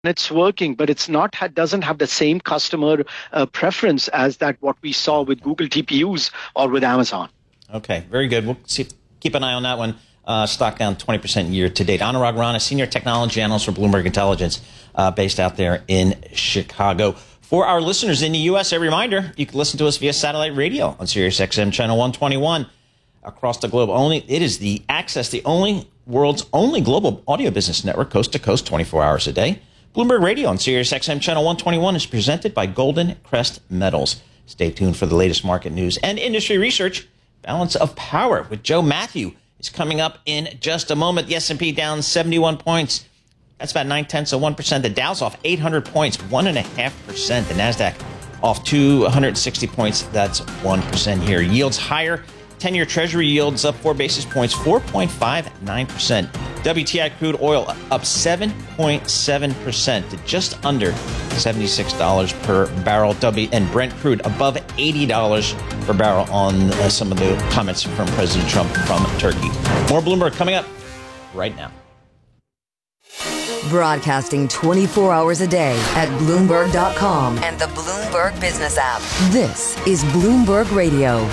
it's working, but it's not doesn't have the same customer preference as that what we saw with Google TPUs or with Amazon. Okay, very good. We'll keep an eye on that one. Stock down 20% year to date. Anurag Rana, senior technology analyst for Bloomberg Intelligence, based out there in Chicago. For our listeners in the U.S., a reminder, you can listen to us via satellite radio on Sirius XM channel 121 across the globe. It is the world's only global audio business network, coast to coast, 24 hours a day. Bloomberg Radio on Sirius XM channel 121 is presented by Golden Crest Metals. Stay tuned for the latest market news and industry research. Balance of Power with Joe Matthew is coming up in just a moment. The S&P down 71 points. That's about 0.9%. The Dow's off 800 points, 1.5%. The NASDAQ off 260 points. That's 1% here. Yields higher. 10-year Treasury yields up 4 basis points, 4.59%. WTI crude oil up 7.7% to just under $76 per barrel. And Brent crude above $80 per barrel on some of the comments from President Trump from Turkey. More Bloomberg coming up right now. Broadcasting 24 hours a day at Bloomberg.com and the Bloomberg Business app. This is Bloomberg Radio.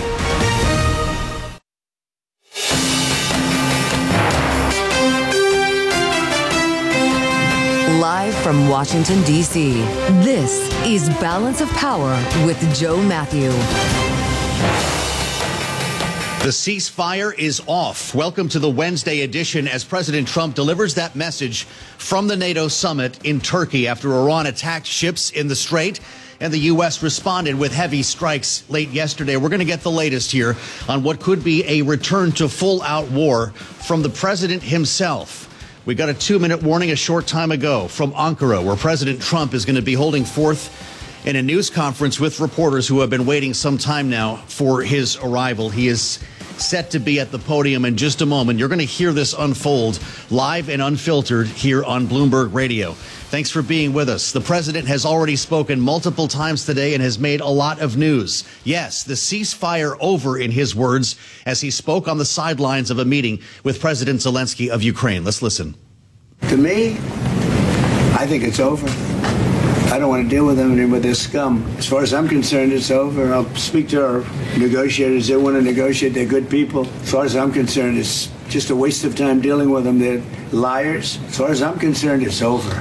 Live from Washington, D.C., this is Balance of Power with Joe Matthew. The ceasefire is off. Welcome to the Wednesday edition as President Trump delivers that message from the NATO summit in Turkey after Iran attacked ships in the Strait and the U.S. responded with heavy strikes late yesterday. We're going to get the latest here on what could be a return to full-out war from the president himself. We got a 2-minute warning a short time ago from Ankara, where President Trump is going to be holding forth in a news conference with reporters who have been waiting some time now for his arrival. He is set to be at the podium in just a moment. You're going to hear this unfold live and unfiltered here on Bloomberg Radio. Thanks for being with us. The president has already spoken multiple times today and has made a lot of news. Yes, the ceasefire over, in his words, as he spoke on the sidelines of a meeting with President Zelensky of Ukraine. Let's listen. To me, I think it's over. I don't want to deal with them and with this scum. As far as I'm concerned, it's over. I'll speak to our negotiators. They want to negotiate. They're good people. As far as I'm concerned, it's just a waste of time dealing with them. They're liars. As far as I'm concerned, it's over.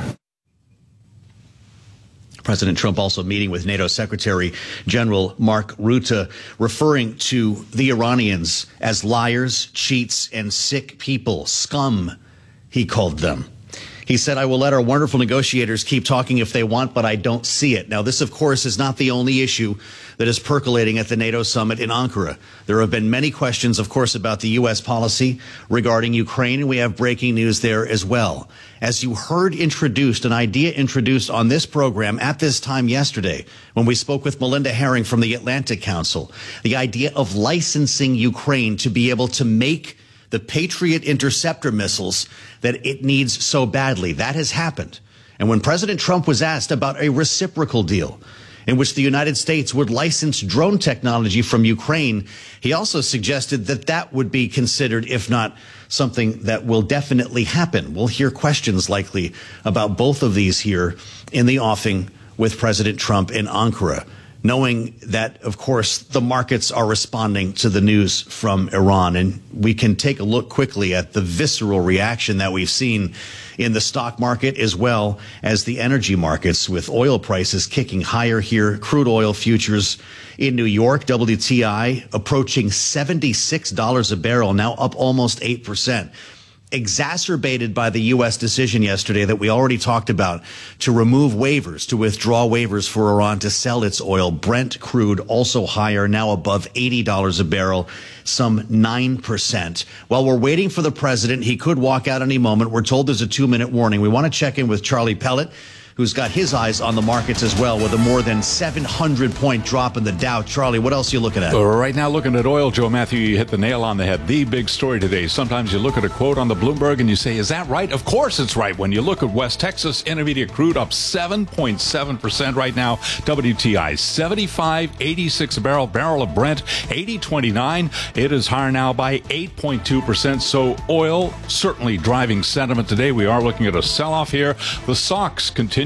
President Trump also meeting with NATO Secretary General Mark Rutte, referring to the Iranians as liars, cheats, and sick people. Scum, he called them. He said, I will let our wonderful negotiators keep talking if they want, but I don't see it. Now, this, of course, is not the only issue that is percolating at the NATO summit in Ankara. There have been many questions, of course, about the U.S. policy regarding Ukraine, and we have breaking news there as well. As you heard introduced, an idea introduced on this program at this time yesterday, when we spoke with Melinda Herring from the Atlantic Council, the idea of licensing Ukraine to be able to make the Patriot interceptor missiles that it needs so badly. That has happened. And when President Trump was asked about a reciprocal deal in which the United States would license drone technology from Ukraine, he also suggested that that would be considered, if not something that will definitely happen. We'll hear questions likely about both of these here in the offing with President Trump in Ankara, knowing that, of course, the markets are responding to the news from Iran. And we can take a look quickly at the visceral reaction that we've seen in the stock market as well as the energy markets, with oil prices kicking higher here. Crude oil futures in New York, WTI approaching $76 a barrel, now up almost 8%. Exacerbated by the U.S. decision yesterday that we already talked about to remove waivers, to withdraw waivers for Iran to sell its oil. Brent crude also higher, now above $80 a barrel, some 9%. While we're waiting for the president, he could walk out any moment. We're told there's a 2-minute warning. We want to check in with Charlie Pellet, who's got his eyes on the markets as well with a more than 700-point drop in the Dow. Charlie, what else are you looking at? Right now, looking at oil, Joe Matthew, you hit the nail on the head. The big story today. Sometimes you look at a quote on the Bloomberg and you say, is that right? Of course it's right. When you look at West Texas Intermediate crude up 7.7% right now. WTI 75.86 a barrel of Brent 80.29. It is higher now by 8.2%. So oil certainly driving sentiment today. We are looking at a sell-off here. The SOX continue